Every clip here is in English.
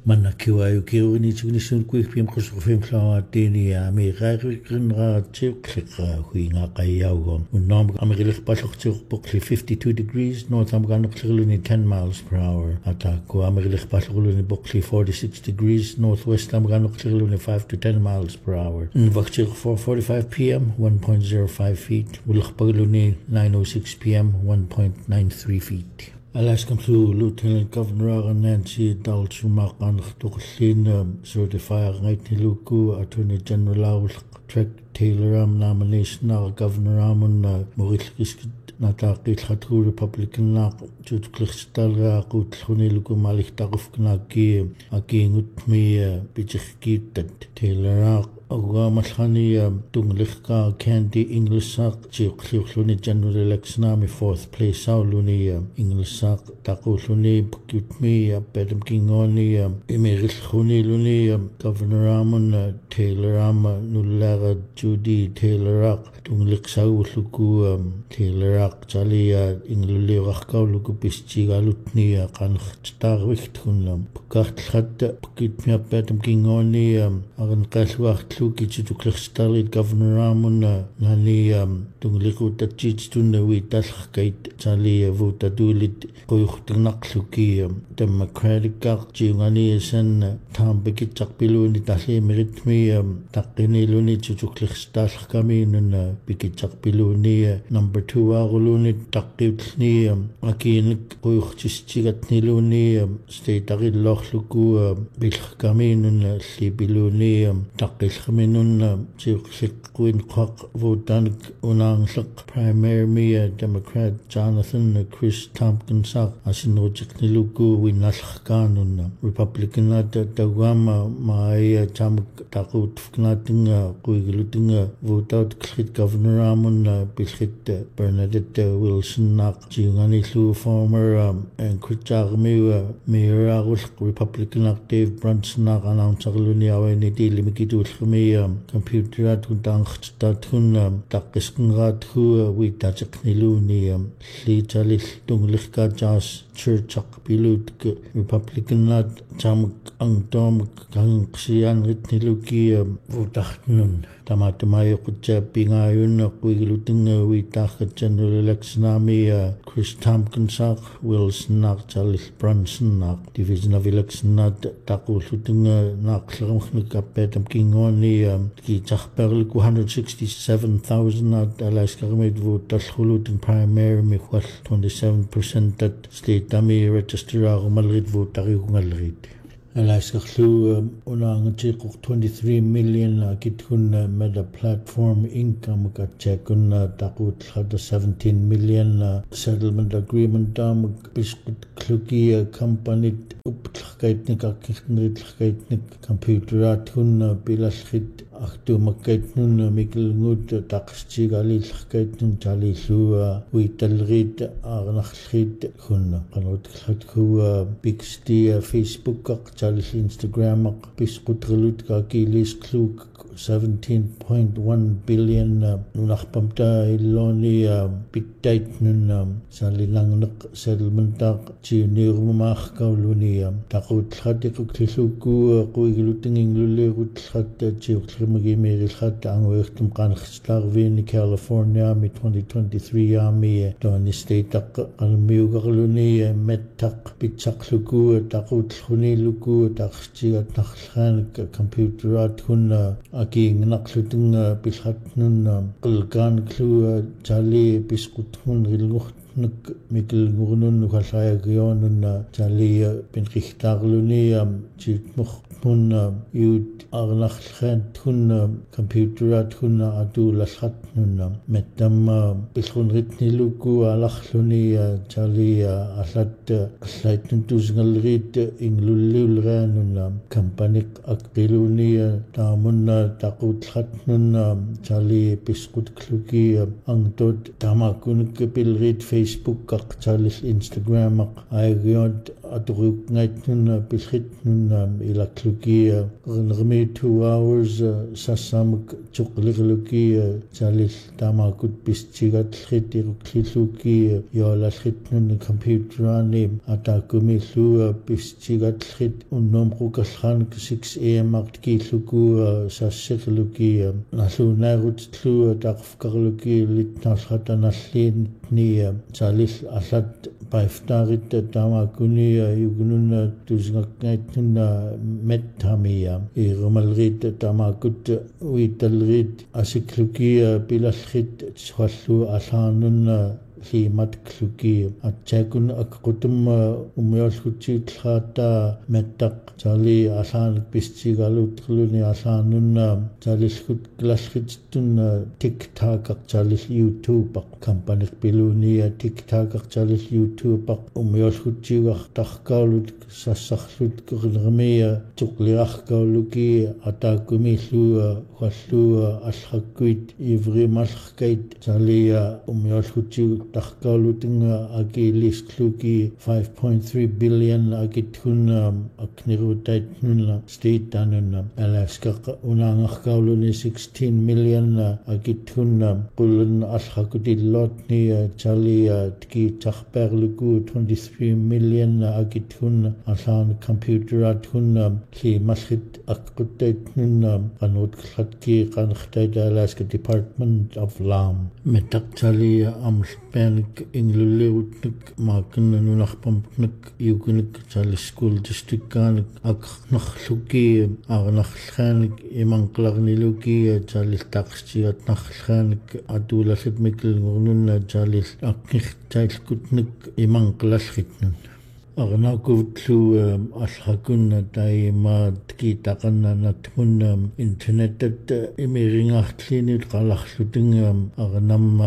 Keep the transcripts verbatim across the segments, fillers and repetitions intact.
Mana kiwayo kiyo ni chignisun kuih pim kusufim flawa tini ya mi gari grinra chik klika hui nga kayaw unam amerikah patok chik pukli fifty-two degrees north amgan klilo ni ten miles per hour ata ko amerikah patok ni pukli forty-six degrees northwest amgan klilo ni five to ten miles per hour vakchik four forty-five p m one point zero five feet ulakh paglo ni nine oh six p m one point nine three feet. Alaska through Lieutenant Governor Nancy Dalchumakan Tuklin certifier Night Luku Attorney General Trek Taylor Am nomination Governor Amun Maurice Nataki Khatu Republican Nak Jutklistal Kutluni Luku Malik Taruf Knaki Aking Utmi Pichikit Taylor Oga Maslani Tunglika Candy English Sak Chikluni General Election mi fourth place Sauluni English Sak Takuluni Pukutmi Pedam Kingoni Emeril Khuni Luni Governor Amon Taylor Am Nulara Judy Taylor Tunglik Sauluku Taylor Chalia Ingluli Rakau Luku Pischiga Lutni Kan Starwicht Hunam Pukat Pukutmi Pedam Kingoni Aran Kaswacht Luki to Clifstalid Governor Ramon Nani Tungliku Tachich Tunawi Talkate Tali Vota Dulit Koyutanakluki Democratic Jiungani Sen Tam Bekit Chakpilu Nitali Meritmi Takini Luni to Clifstal Kamin and Bekit Chakpilu number two Aguluni Takit Ni Akin Koyuchigat Niluni State Agil Lochluku Bilkamin and Libiluni Takil Minun Chik Queen Cock Votan Unang Luk Primary Mayor Democrat Jonathan Chris Tompkins Asinojik Niluku Winashkanun Republican at Dawama Maya Tam Takut Fnating Guiluting vote out Klit Governor Ramon Bishit Bernadette Wilson Nak Jingani Lu former and Kritagmi Mayor Republican Dave Brunson announced Lunia Niti Limited me computer at Dank Tatun Takiskungat who we touch Nilunium Slitalis Dunglika Jas Churchak Pilut Republican Nat Jam Angdom Gangxian Ritniluki Votahnun Tamatamaya Kucha Pingayun Quiluting we tak General Election Army Chris Tompkins Wilson Nak Charles Brunson Nak Division of Election Nat Taku shooting Nak Petam King on the Chachperl one hundred sixty-seven thousand at Alaska made vote Tashulut in primary Mikwal twenty-seven percent at state Tami register Malrid vote Tarigungalrid. Alaska Hlu Unang Chikuk twenty-three million Kitun Meta Platform income got checkun Takut had seventeen million settlement agreement dam Biskut Kluki company Upkaitnik Akitnik computer at Hun Bilashit Achtu Makaitnun Mikil Nut Takschigali Kaitnun Chali Hlu Witalrid Arnachrid Hun Kanot Khatku Big Steer Facebook Charles Instagram Biskut Relut Kilis Kluk seventeen point one billion Nunachpamta Iloni Big Date Nun Salinang settlement Junior Mach Kauluni Takut Hatik Kluku Kuiluting Lulu Hut Chimagi Merilhat Angwechtum Kan Starvin California Mi twenty twenty-three Army Doni State Almugaluni Metak Pichakluku Takut Huni Luku Takchiat Nakhan computer at Hun Aking Nakluting Pishatnun Kulkan Klu Jali Biskutun Rilucht Nuk Mikil Gurnun Kasaya Gionun Jali Pinrichtarluni Chitmuch Hun Yud Arnachent Hun computer at Hun Adu Lashatnun Metam Biskun Ritniluku Alachluni Jali Asat Slightun Tuzgalrit Inglululranun Kampanik Akriluni Tamun Takut Hatnun Jali Biskut Kluki Angtot Tamakunik Pilrit Facebook aqtalil Instagram aq aigiot aturuqngaitnuna pilritnuna ilakluki rnrmi two hours sassamak tuqlirluki talil tamakut pistigatrit iruklilluki yolalritnuna computerani atakumillu pistigatrit unnomrukalranik six a m aqtkilluku sassirluki nalunaarutlu taqfkarluki litnarlatanallin ni talil allat paiftarit tamakuni yugununa tusngaknaitnuna mettamia irumalrit tamakut uitalrit asikluki pilalrit swallu allaanunna limatkluki atjakun akqutum umiolskutiitlraata mettaq tali allaanik pistigaluutrluni allaanunna talilkut glasrittunna TikTok talil YouTube kampanik piluni TikTok talil YouTube umiolskutiigartarkaalut sassarlut qernermia tuqliarkauluki atakumillu wallu allrakkuit ivrimallerkait tali umiolskutiigu tarkaalutinga akilisluki five point three billion akithunna aknirutaitnunna state tanunna Alaska unaangarkauluni sixteen million akithunna qulun allrakutillotni tali tki tarperluku twenty-three million akithunna allaan computeratkunna li mallit akqutaitnunna qanuutklatki qanertaita Alaska Department of Lam metaqtali am Panik inglulewutnik maakin nunarpampnik yukunik tali school districtkanik aknarluki arnarlaanik imanqlarniluki tali taqstigat narlaanik atuulallit miklngurnunna tali aknirtailkutnik imanqlalritnun arnaakuvutlu allrakunna taima tkitaqanna natmunna internetat imiringaartlinut qalarlutinga arnamma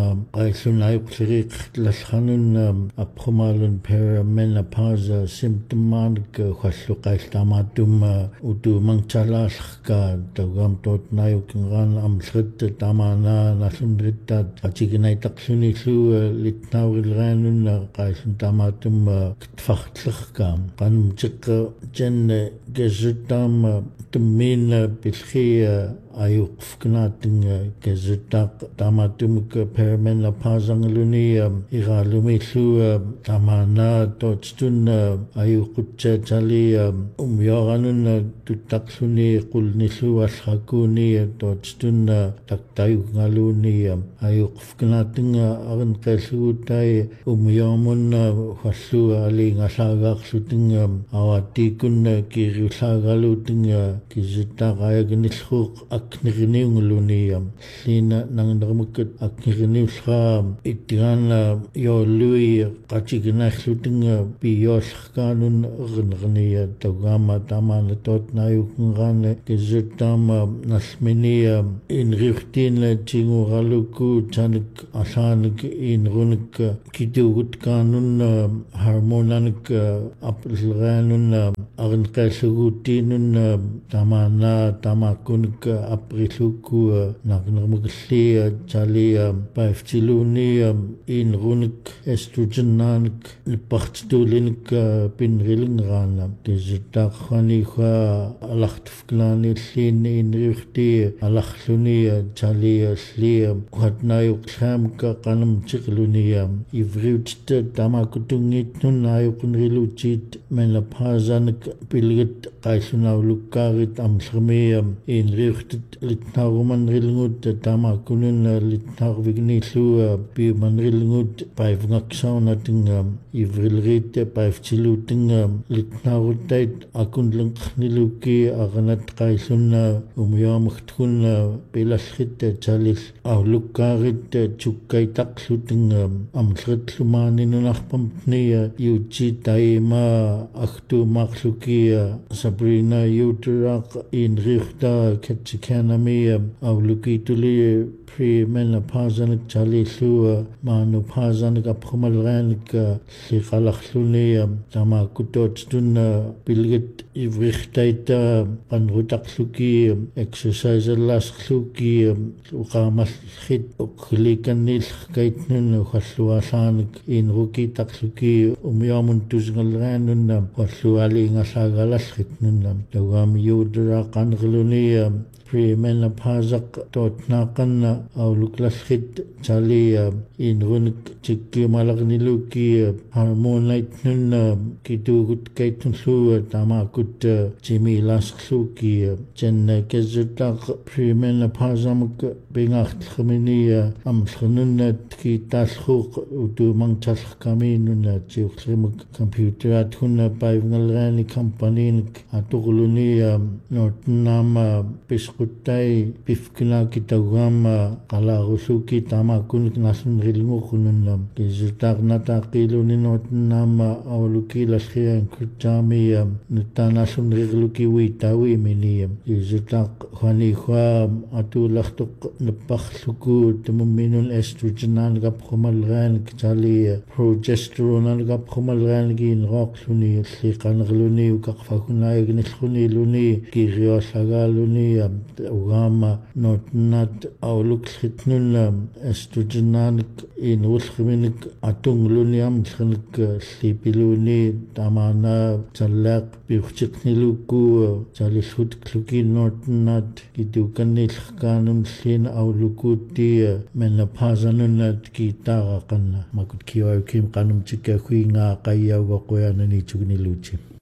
qaillunaiuqliriiqlallanunna aprumalun perimenopause symptomanik khallu qailltamaattumma utuumangtalaallerka tagam totnayukingaan amlrit tamana nallunrittat atiginaitarlunillu litnaurilraanunna qaillun tamaattumma ktfar tllerkaam qanumtiqqa janna gazuttaama tummiina pilkhia ayuqfknaatinga gazuttaaq tamatumuk perimenopausangaluni iraalumillu tamana totstunna ayuqutsaatali umyoranunna tuttaqluni qulnillu allrakuni totstunna taktayugngaluni ayuqfknaatinga arnqallugutai umyomunna hallu aliingallaagaarlutinga awatiikunna kiriullaagalutinga kisuttaaqayagnilluuq akniriniunguluni lina nangnarmukkat akniriniullraa ittigaanna yoolui qatiginaarlutinga piyoollerkaanun ernernia taugaama tamaana tootnaayukungaana kisuttaama nallminia inriurtiinla tinguraluku tanik allaanik inrunik kituugutkaanunna harmonanik aprilraanunna arnqaallugutiinunna tamaana tamakunik aprilluku narnermukillia talia paiftiluni inrunik estrogennaanik nippartituulinik pinrilingraana kisuttaaqraniga alartufklaanilliin inriurti alarluni talia llia uhatnaayuqlaamka qanamtiqluni ivriutita tamakutungiitnunnaayuqunriluutiit menopausanik pilgit qaillunaulukkaarit amllermia inriurtit litnaarumanrilngut tamakununna litnaarvignillua piumanrilngut paivngaksaunnatinga ivrilriit paivtiluutinga litnaaruttait akunlenqerniluki aranat qaillunna umyoamagtkunna pilallit talil aulukkaarit tukkaitaqlutinga amlleritlumaaninnunarpampnia yuuti taima agtuumaarlukia Sabrina Yuteraq inriurta katsika kianami au luki tuli pre-menopausanik tali lua manopausanik aprumalranik liqalaqluni tama kutot tuna bilgit ivrikhtaita qanrutaqluki exercise lasqluki uqamalkhit uqlikanil kaitnun uqallualaanik inruki taqluki umyamun tusngalraanunna qalluali ngallaagalalkhitnunna tawam yudra qanrluni pre-menopausak totnaqanna auluklallkhit tali inrunik tikki malaqniluki hormonaitnunna kitugut kaitnullu tamakut jimi lasqluki janna kazuttaq pre-menopausamuk bingartlkhmini amlkhnunna kitallhuq utumangtallkaminunna tiuqlimuk computerat hunna paivngalrani companynik atuqluni notnama pisquttai pifkina kitawama qalagulluki tamakunik nasunrilnguqununna kizutaqnataqiluni notnama awluki lalhian kutami nutanallunrirluki witawi mini kizutaq khanikhwa atulaqtuq napaqluku tumuminun estrogenan gapkhumalgan tali progesterone gapkhumalgan gin roqluni liqanrluni ukaqfakunaignilluni luni kiriolagaluni ugama notnat awluklhitnun estrogenanik inulkhminik atungluni amlkhnik lipiluni tamana tallaq biuchtiqniluku talilhutkluki notnat kitukanilkhkanun llin awlukuti menopausanunat kitaqaqanna makut kiwa kim qanum tikka huinga qayyawqa qoyanani chugniluchi